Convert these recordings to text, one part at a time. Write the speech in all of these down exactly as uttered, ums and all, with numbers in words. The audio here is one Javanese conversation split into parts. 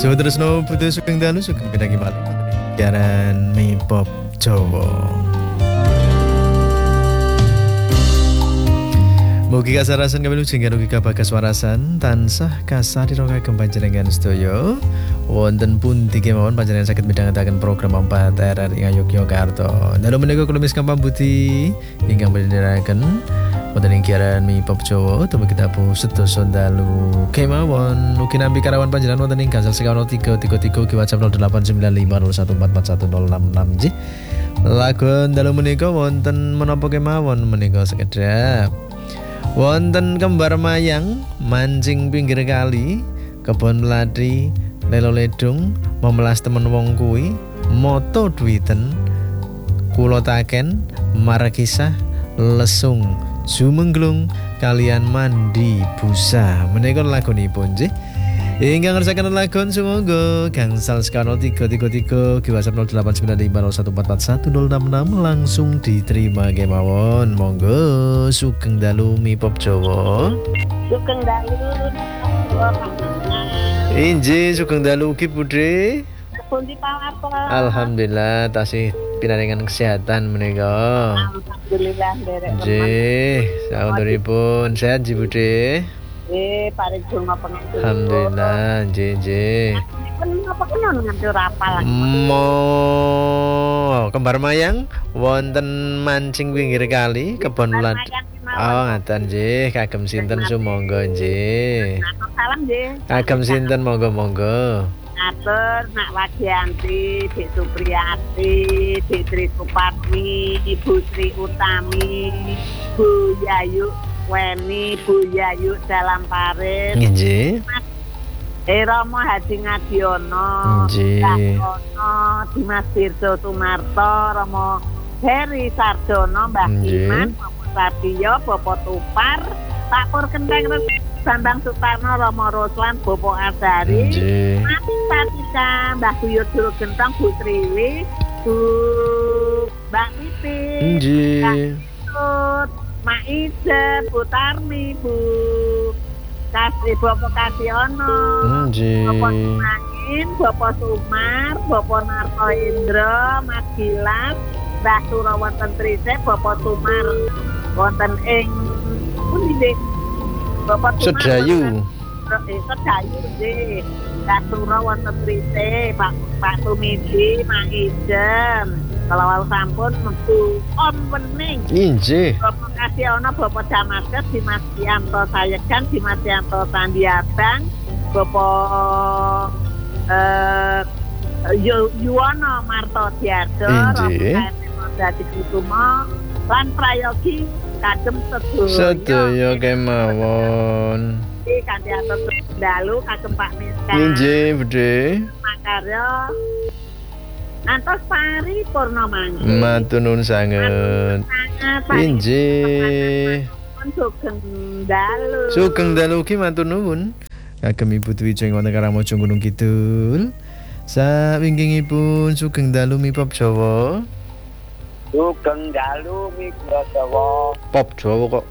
So terus no putih sugeng dalu sugeng pindah balik siaran Mi Pop Jawa. Mugi kasarasan kami lujeng ugi kabagas warasan tansah kasadiroka panjenengan sedaya wonten pundi kemawon panjenengan saged midhangetaken program empat R R I Yogyakarta. Dalu menika kula miskam pambuti ingkang benderaken wonten ing siaran Mi Pop Jawa temu kita pu sedasa dalu kemawon ugi nampi karawan panjenengan wonten ing gangsal sekawan tiga tiga tiga ki WhatsApp nol delapan sembilan lima nol satu empat empat satu nol enam enam j. Lagun dalu menika wonten menapa kemawon menika sekedhap wonten kembar mayang, mancing pinggir kali, kebon melati, lelo ledung, memelas temen wong kuwi, moto duwiten, kula taken, markisah, lesung, jumenglung, kalian mandi busa. Menika lagunipun nggih. Ingkang ngersaken lagun sumangga gangsal sekawan tiga tiga tiga ki WhatsApp nol delapan sembilan lima nol satu empat empat satu nol enam enam langsung diterima kemawon. Monggo sugeng dalu Mi Pop Jawa. Sugeng dalu. Inji sugeng dalu ugi Budhe. Pundi pawapun. Alhamdulillah tasih pinaringan kesehatan menika. Alhamdulillah nderek. Nggih, saunduripun sehat Ji Budhe. Eh, paring donga pengen. Alhamdulillah, nggih nggih. Apa kena nganti rapal. Mo kembar mayang wonten mancing pinggir kali kebon lat. Oh, ngaten nggih, kagem sinten sumangga nggih. Salam nggih. Kagem sinten monggo-monggo. Atur Nak Wadianti, Dik Supriyati, Dik Tri Supatmi, Ibu Sri Utami, Bu Yayu Weni, Bu Yayu dalam parit. Nggih. Eh Romo Hadi Ngadiono, Nggih. Ono Dimas Tirto Sumarto, Romo Heri Sardono, Mbah Iman, Bapak Sadio, Bapak Tupar, Pak Pur Kenteng, Bambang Sutarno, Romo Roslan, Bapak Asari, Mati Satika, Mbah Buyut Dulu Gentong, Bu Triwi, Bu Mbak Pipi, Nggih. Mak Ije, Bu Tarmi, Bu Kasih, Bapak Kasiono, Bapak Sumangin, Bapak Sumar, Bapak Narto Indro, Mas Gilas, Mbah Suro wonten Trise, Bapak Sumar wonten ing pundi nggih? Bapak Sumar Sedayu. Eh, Sedayu nggih. Mbah Suro wonten Trise, Pak Pak Sumidi, Mak Ijem. Kalau awal sampun metu Om Wening. Injih. Bapak Kasiono, Bapak Damaskes, Dimas Yanto Sayegan, Dimas Yanto Tandiabang, Bapak eh Yuwono Marto Diardo, Injih. Dadi Kusumo, lan prayogi kagem sedaya. Sedaya kemawon. Iki kanthi atur dalu kagem Pak Miska. Injih, Budhe. Makarya Antos Pari Purnamanggi. Matur nuwun sanget. Injih. Sugeng dalu. Sugeng dalu ugi matur nuwun. Kagem Ibu Dwi Jeng wonten Karangmojo Gunung Kidul. Sawingkingipun sugeng dalu Mi Pop Jawa. Sugeng dalu Mi Pop Jawa. Pop Jawa kok.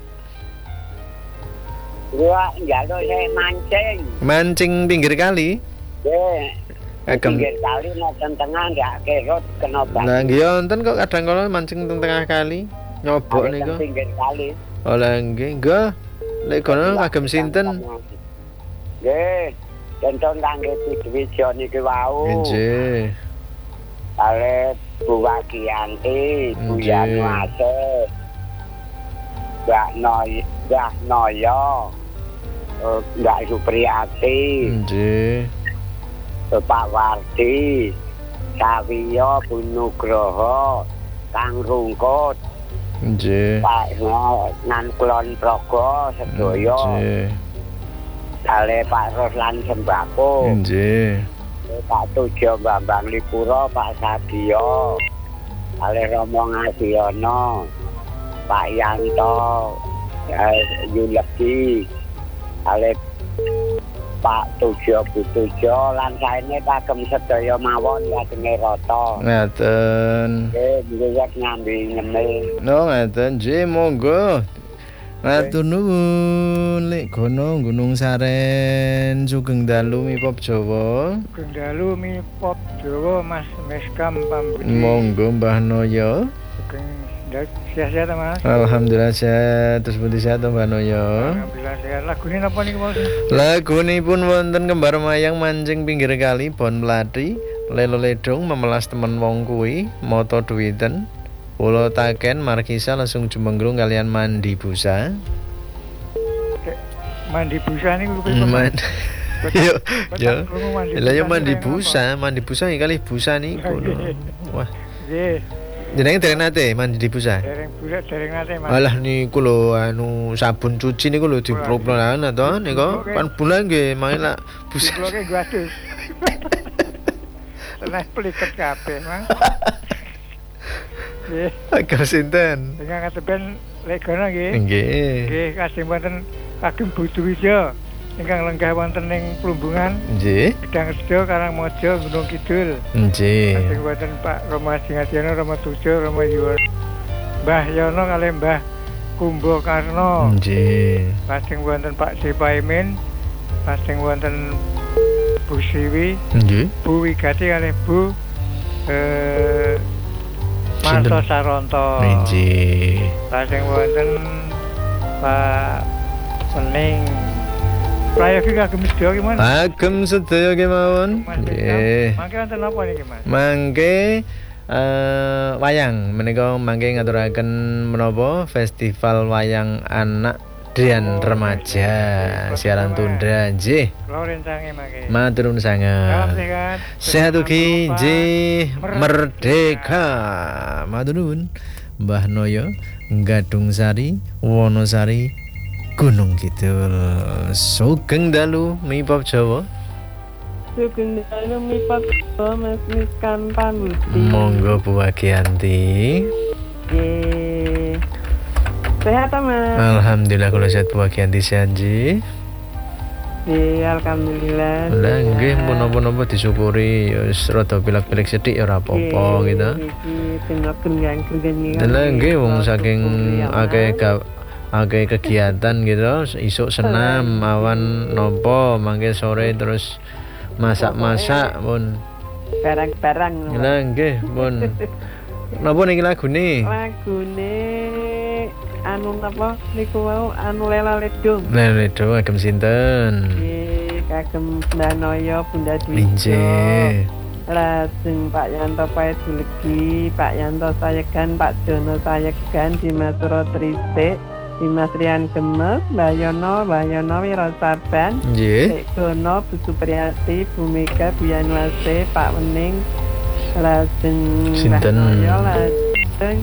Gua njaluk saya mancing. Mancing pinggir kali. Nggih. Kagem pinggir kali nonton tengah ndak kerot kena banget. Lah nggih wonten kok kadang kala mancing teng tengah kali. Nyobok niku. Pinggir kali. Oh lah nggih, nggih. Lek kono kagem sinten? Nggih. Contoh kangge Widjo niki wau. Nggih. Ale Bu Wagianti, Bu Yanu Asih. Mbak Noy, Mbak Noyo. Mbak Supriyati. Nggih. Pak Wardi, Sawiyo, Bu Nugroho, Kang Rungkut, Nggih. Pak Nan Kulon Progo, sedaya. Nggih. Kale Pak Roslan Sembako. Nggih. Pak Tujo Bambang Lipuro, Pak Sadio. Kale Romo Ngasiono, Pak Yanto, Yuleki. Kale Pak Tujo Bu Tujo lan saene kagem sedaya mawon lajenge rata. Ngaten. Nggih, nggih nyambi nyemil. No ngaten, nggih monggo. Matur nuwun lek kono Gunung Saren sugeng dalu mi pop Jawa. Sugeng dalu mi pop Jawa Mas Meskam Pambuti. Monggo Mbah Noyo. Sugeng sehat-sehat Mas. Alhamdulillah sehat. Terus pundi sehat Mbah Noyo? Alhamdulillah sehat. Lagune napa niku Mas? Lagunipun wonten kembar mayang mancing pinggir kali Bon Mlati. Lelo ledong memelas temen wong kuwi moto duwiten. Pulau Taken Markisa langsung jumengrung kalian mandi busa. Mandi busa niku kuwi Man. Yo yo. Lah yo mandi niku busa, mandi busa iki kali busa niku. Wah. Nggih. Jenenge dereng nate mandi di busa. Dereng busa dereng nate Mas. Alah niku lho anu sabun cuci niku lho diprognolan to niku kan bulan nggih main lak busa. Bloke gua adus. Lah peliket kabeh Mas. Nggih. Agak sinten? Dengan katepen lek kono nggih. Nggih. Nggih, kasih wonten kagem Buduwija ingkang lenggah wonten ing Plumbungan. Nggih. Gedang Rejo Karangmojo Gunung Kidul. Nggih. Kasih wonten Pak Roma Singadiono, Roma Tujo, Roma Yuwono. Mbah Yono kalih Mbah Kumbo Karno. Nggih. Kasih wonten Pak Depaimin. Kasih wonten Bu Siwi. Nggih. Bu Wigati kalih Bu eh Marto Saronto. Nggih. Lajeng wonten Pak Pening. Prayogi kagem sedaya ki Mas. Kagem sedaya kemawon. Nggih. Mangke wonten napa niki Mas? Mangke uh, wayang menika mangke ngaturaken menapa festival wayang anak dan remaja siaran tunda nggih. Kula rencange mangke. Matur nuwun sanget. Sehat. Sehat ugi nggih merdeka. Matur nuwun. Mbah Noyo, Gadung Sari, Wonosari, Gunung Kidul. Sugeng dalu mi pop Jawa. Sugeng dalu mi pop Jawa Mas Miskan Pambuti. Monggo Bu Agianti. Nggih. Sehat Mas. Alhamdulillah kalau sehat Bu Agianti sehat nggih. Nggih, alhamdulillah. Lah nggih menapa-napa disyukuri ya wis rada pilek-pilek sithik ya ora apa-apa gitu. Iki tengok genggang-genggang iki. Lah nggih wong saking akeh akeh kegiatan gitu, isuk senam, awan nopo, mangke sore terus masak-masak pun. Barang-barang. Lah nggih pun. Napa niki lagune? Lagune anu napa niku wau anu Lela Ledong. Lela Ledong agem sinten? Nggih, kagem Mbah Noyo Bunda Dwi. Nggih. Lajeng Pak Yanto Paedulegi, Pak Yanto Sayegan, Pak Jono Sayegan, Dimas Suro Tristik, Dimas Rian Gemes, Mbah Yono, Mbah Yono Wirasarban, Nggih. Pak Gono, Bu Supriyati, Bu Mega, Bu Yanwase, Pak Wening, lajeng Mbah Noyo, lajeng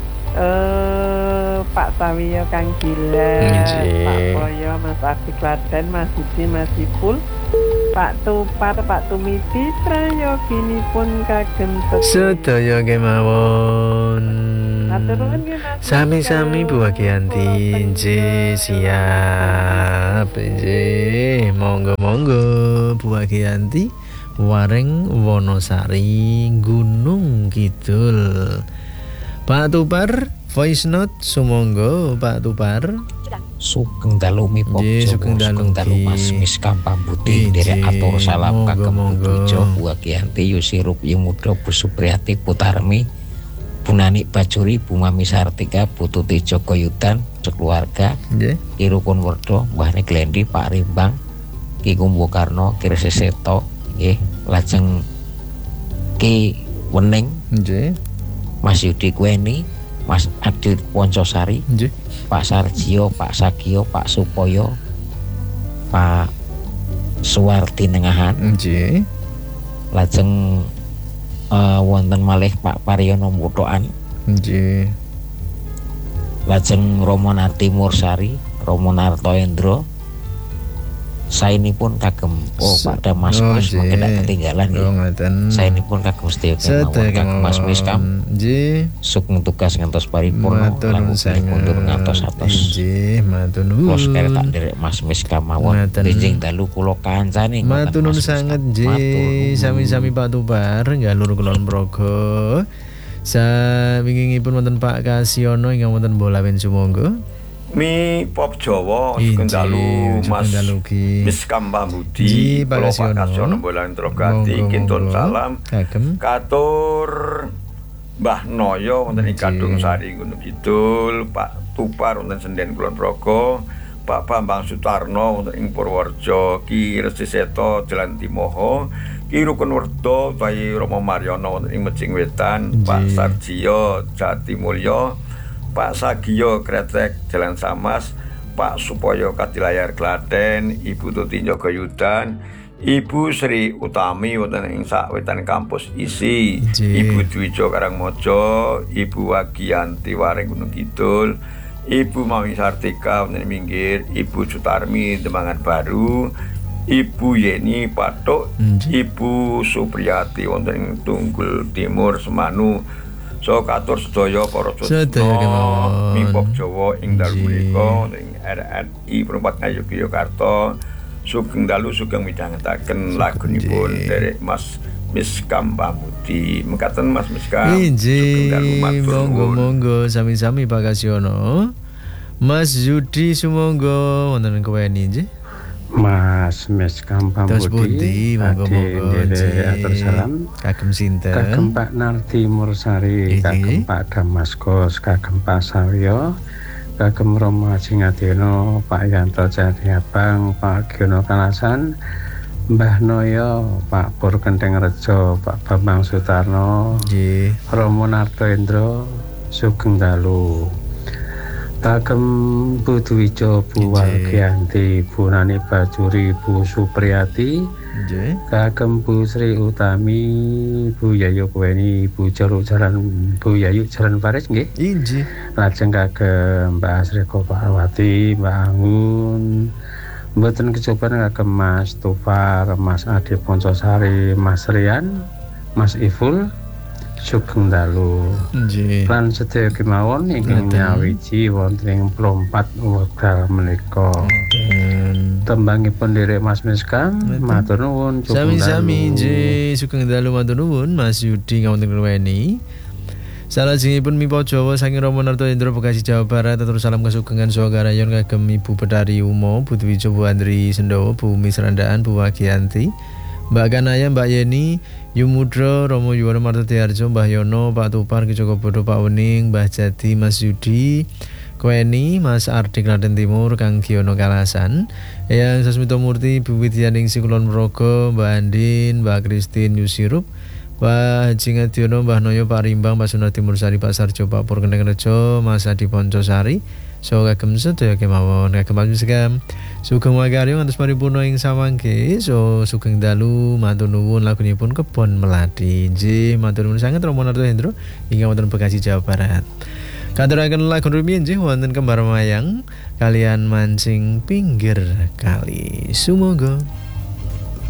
eh Pak Sawiyo Kang Gila, Pak Poyo, Mas Ardi Klaten, Mas Didi, Mas Ipul, Pak Tupar, Pak Tumiti, prayoginipun kagem sedaya kemawon. Sami-sami Bu Agianti nggih siap nggih. Monggo-monggo Bu Agianti Wareng Wonosari Gunung Kidul. Pak Tupar voice note sumangga Pak Tupar. Sugeng dalu mi pop sugeng dalu Mas Miskam Pambuti derek atur salam kagem Buduwija Bu Agianti Yusirup Yemuda Bu Supriyati Putarmi Bu Nanik Bajuri Bu Mami Sartika Bu Tuti Joko Yudan sekeluarga nggih Ki Rukun Werdo Mbah Glendi Pak Rimbang Ki Kumbo Karno Ki Seseto nggih lajeng Ki Wening nggih Mas Yudi Kweni Mas Adit Woncosari nggih Pak Sarjio, Pak Sagio, Pak Supoyo, Pak Suwardi Nengahan, nggih. Lajeng uh, wonten malih Pak Pariono Mutoan, nggih. Lajeng Romo Narti Mursari, Romo Narto Endro. Saenipun kagem oh Pak Damas Mas mungkin tak ketinggalan nggih. Saenipun kagem sedaya kagem Mas Miskam. Nggih. Sugeng tugas ngantos paripurna lan mundur ngantos atos. Nggih, matur nuwun. Kula sekali tak derek Mas Miskam mawon. Benjing dalu kula kancane. Matur nuwun sanget nggih. Sami-sami Pak Tupar ngalur kulon Progo. Sawingingipun wonten Pak Kasiono ingkang wonten Bolawen sumangga. Mi pop Jawa sugeng dalu Mas Miskam Pambudi kula Pakasiono bolan Trogati kintun salam katur Mbah Noyo wonten ing Kadung Sari Gunung Kidul, Pak Tupar wonten Senden Kulon Progo, Pak Bambang Sutarno wonten ing Purworejo, Ki Resi Seto Jalan Timoho, Ki Rukun Werdo Bayi Romo Maryono wonten ing Mejing Wetan, Pak Sarjiyo Jatimulyo, Pak Sagiyo Kretek Jalan Samas, Pak Supoyo Kadilayar Klaten, Ibu Tuti Jogayudan, Ibu Sri Utami wonten ing Sawetan Kampus Isi, Ibu Dwijo Karangmojo, Ibu Wagiyanti Waring Gunung Kidul, Ibu Mami Sartika wonten Minggir, Ibu Sutarmi Demangan Baru, Ibu Yeni Patok, Ibu Supriyati wonten ing Tunggul Timur Semanu. So katur sedaya para Tresna mipok Jawa ing dalu menika ing R R I Perempat Ngayogyakarta sugeng dalu sugeng midhangetaken lagunipun derek Mas Miskam Pambudi. Mekaten Mas Miskam. Injih, monggo-monggo sami-sami Pak Kasiono. Mas Yudi sumangga wonten keweni nggih. Mas Miskam Pambudi monggo-monggo atur salam kagem sinten kagem Pak Nardi Mursari, kagem Pak Damaskus, kagem Pak Sawyo, kagem Romo Jingadeno, Pak Yanto Jadiabang, Pak Giono Kalasan, Mbah Noyo, Pak Pur Kendeng Rejo, Pak Bambang Sutarno, Romo Nartoendro sugeng dalu. Kagem Bu Dwijo, Bu Wagiyanti, Bu Nani Bajuri, Bu Supriyati, kagem Bu Sri Utami, Bu Yayu Kuweni, Bu Jaru Jalan, Bu Yayu Jalan Paris nggih. Injih. Lajeng kagem Mbak Asri Kopawati, Mbak Angun. Mboten kecoban kagem Mas Tufar, Mas Adi Poncosari, Mas Rian, Mas Iful sugeng dalu. Nggih. Lan sedaya kemawon ingkang nyawiji wonten ing mlompat wekdal menika. Tembangipun derek Mas Miskam, matur nuwun. Sami-sami nggih, sugeng dalu matur nuwun Mas Yudi ngawonten keweni. Salajengipun mipo Jawa saking Romo Nartoendro Bekasi Jawa Barat atur salam kasugengan saha karayon kagem Ibu Bedari Umo, Bu Dwijo, Bu Andri Sendowo, Bu Misrandaan, Bu Wagiyanti, Mbak Kanaya, Mbak Yeni, Yumudro, Romo Yuwono Martodiarjo, Mbah Yono, Pak Tupar, Ki Joko Bodo, Pak Uning, Mbah Jati, Mas Yudi, Kweni, Mas Ardi Klaten Timur, Kang Giono Kalasan, Eyang Sasmito Murti, Bu Widyaningsi Kulon Progo, Mbak Andin, Mbak Kristin Yusirup, Mbak Haji Ngadiono, Mbah Noyo, Pak Rimbang, Pak Sunati Mursari, Pak Sarjo, Pak Pur Kendeng Rejo, Mas Adi Poncosari, so kagem sedaya kemawon kagem Mas Miskam sugeng wakarya ngantos paripurna ing samangke. So sugeng dalu matur nuwun lagunipun Kebon Melati. Nggih matur nuwun sanget Romo Nartoendro ingkang wonten Bekasi Jawa Barat. Katuraken lagu rumiyin nggih wonten Kembar Mayang kalian Mancing Pinggir Kali. Sumangga.